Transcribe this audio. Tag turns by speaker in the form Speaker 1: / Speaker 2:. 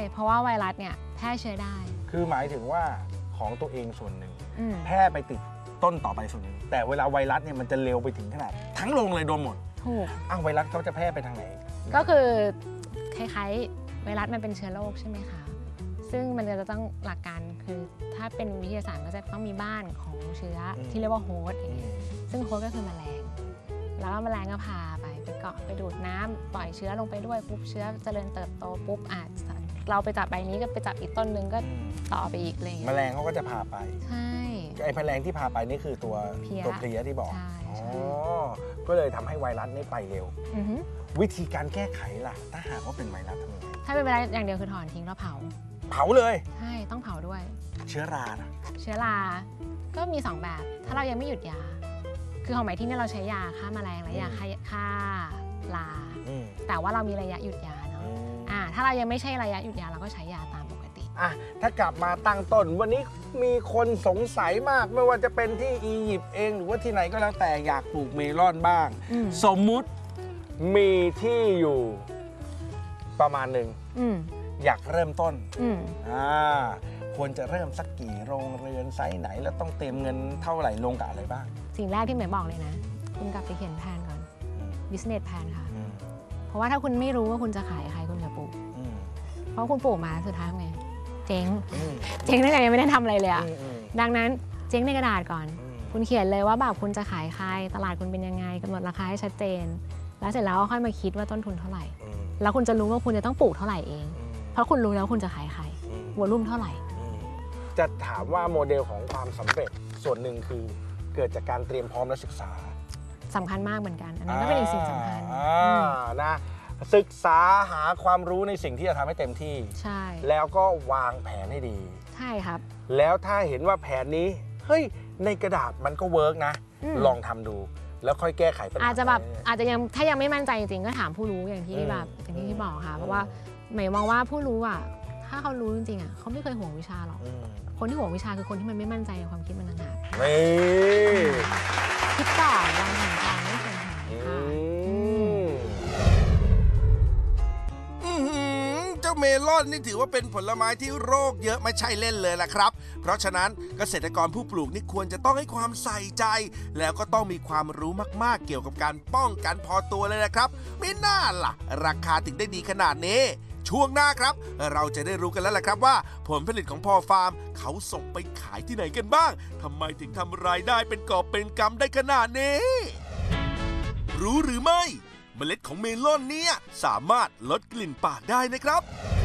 Speaker 1: เพราะว่าไวรัสเนี่ยแพร่เชื้อได้
Speaker 2: คือหมายถึงว่าของตัวเองส่วนหนึ่งแพร่ไปติดต้นต่อไปส่วนหนึ่งแต่เวลาไวรัสเนี่ยมันจะเร็วไปถึงขนาดทั้งโรงเลยโดนหมด
Speaker 1: ถูก
Speaker 2: ไวรัสเขาจะแพร่ไปทางไหน
Speaker 1: ก็คือคล้ายๆไวรัสมันเป็นเชื้อโรคใช่ไหมคะซึ่งมันจะต้องหลักการคือถ้าเป็นวิทยาศาสตร์ก็จะต้องมีบ้านของเชื้อที่เรียกว่าโฮสต์อย่างเงี้ยซึ่งโฮสต์ก็คือแมลงแล้วแมลงก็พาไปเกาะไปดูดน้ำปล่อยเชื้อลงไปด้วยปุ๊บเชื้อเจริญเติบโตปุ๊บเราไปจับใบนี้ก็ไปจับอีกต้นนึงก็ต่อไปอีกอะไรอย่างเงี้ย
Speaker 2: แมลงเขาก็จะพาไป
Speaker 1: ใช่
Speaker 2: ไอ้แมลงที่พาไปนี่คือตัวเพลี้ยที่บอกก็เลยทำให้ไวรัสนี่ไปเร็ววิธีการแก้ไขล่ะถ้าหากว่าเป็นไวรัสทำยังไง
Speaker 1: ถ้าเป็นไวรัสอย่างเดียวคือถอนทิ้งแล้วเผา
Speaker 2: เลย
Speaker 1: ใช่ต้องเผาด้วย
Speaker 2: เชื้อรานะ
Speaker 1: เชื้อราก็มี2แบบถ้าเรายังไม่หยุดยาคือของหมายที่นี่เราใช้ยาฆ่าแมลงและยาฆ่าราแต่ว่าเรามีระยะหยุดยาเนาะถ้าเรายังไม่ใช่ระยะหยุดยาเราก็ใช้ยาตามปกติ
Speaker 2: ถ้ากลับมาตั้งต้นวันนี้มีคนสงสัยมากไม่ว่าจะเป็นที่อียิปต์เองหรือว่าที่ไหนก็แล้วแต่อยากปลูกเมลอนบ้างสมมุติมีที่อยู่ประมาณหนึ่งอยากเริ่มต้นควรจะเริ่มสักกี่โรงเรือนไซส์ไหนแล้วต้องเตรียมเงินเท่าไหร่ลงกับอะไรบ้าง
Speaker 1: สิ่งแรกที่หมายบอกเลยนะคุณกลับไปเขียนแผนก่อน business plan ค่ะเพราะว่าถ้าคุณไม่รู้ว่าคุณจะขายใครคุณจะปลูกเพราะคุณปลูกมาสุดท้ายไงเจ๊งตั้งแต่ยังไม่ได้ทำอะไรเลยอ่ะดังนั้นเจ๊งในกระดาษก่อนคุณเขียนเลยว่าแบบคุณจะขายใครตลาดคุณเป็นยังไงกำหนดราคาให้ชัดเจนแล้วเสร็จแล้วค่อยมาคิดว่าต้นทุนเท่าไหร่แล้วคุณจะรู้ว่าคุณจะต้องปลูกเท่าไหร่เองเพราะคุณรู้แล้วคุณจะขายใครวอลุ่มเท่าไหร่
Speaker 2: จะถามว่าโมเดลของความสำเร็จส่วนหนึ่งคือเกิดจากการเตรียมพร้อมและศึกษา
Speaker 1: สำคัญมากเหมือนกันอันนั้นก็เป็นอีกสิ่งสำคัญ
Speaker 2: นะศึกษาหาความรู้ในสิ่งที่จะทำให้เต็มที่
Speaker 1: ใช่
Speaker 2: แล้วก็วางแผนให้ดี
Speaker 1: ใช่ครับ
Speaker 2: แล้วถ้าเห็นว่าแผนนี้เฮ้ยในกระดาษมันก็เวิร์กนะลองทำดูแล้วค่อยแก้ไขปัญหา
Speaker 1: อาจจะยังถ้ายังไม่มั่นใจจริงๆก็ถามผู้รู้อย่างที่พี่บอกค่ะเพราะว่าหมายมองว่าผู้รู้ถ้าเขารู้จริงๆเขาไม่เคยห่วงวิชาหรอกคนที่ห่วงวิชาคือคนที่มันไม่มั่นใจในความคิดมันต่างหากคิดก่อนวางแผนก่อนไม่เสียหาย
Speaker 3: เจ้าเมลอนนี่ถือว่าเป็นผลไม้ที่โรคเยอะไม่ใช่เล่นเลยล่ะครับเพราะฉะนั้นเกษตรกรผู้ปลูกนี่ควรจะต้องให้ความใส่ใจแล้วก็ต้องมีความรู้มากๆเกี่ยวกับการป้องกันพอตัวเลยนะครับไม่น่าล่ะราคาถึงได้ดีขนาดนี้ช่วงหน้าครับเราจะได้รู้กันแล้วล่ะครับว่าผลผลิตของพ่อฟาร์มเขาส่งไปขายที่ไหนกันบ้างทำไมถึงทำรายได้เป็นกอบเป็นกำได้ขนาดนี้รู้หรือไม่เมล็ดของเมลอนเนี่ยสามารถลดกลิ่นปากได้นะครับ